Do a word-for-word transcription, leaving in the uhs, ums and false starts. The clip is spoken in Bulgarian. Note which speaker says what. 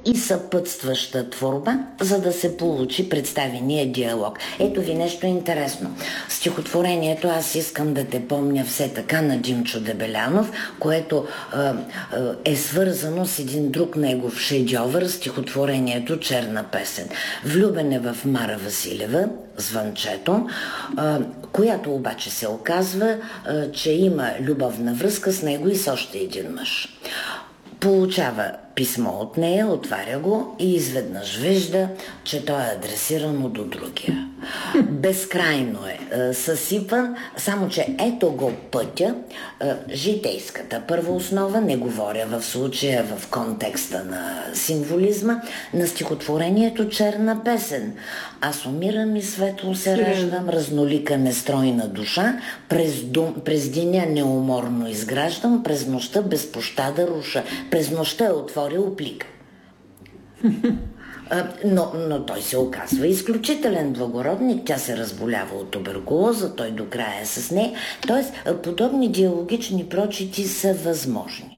Speaker 1: и съпътстваща творба, за да се получи представения диалог. Ето ви нещо интересно. Стихотворението "Аз искам да те помня все така" на Димчо Дебелянов, което е, е свързано с един друг негов шедьовър, стихотворението "Черна песен". Влюбен е в Мара Василева, Звънчето, която обаче се оказва, че има любовна връзка с него и с още един мъж. Получава писмо от нея, отваря го и изведнъж вижда, че той е адресирано до другия. Безкрайно е, е съсипан, само че ето го пътя, е, житейската първооснова, не говоря в случая в контекста на символизма, на стихотворението "Черна песен". "Аз умирам и светло се раждам, разнолика нестройна душа, през, дум, през деня неуморно изграждам, през нощта без пощада руша". През нощта е отворил плик. Но, но той се оказва изключителен благородник, тя се разболява от туберкулоза, той до края е с нея. Тоест, подобни диалогични прочити са възможни.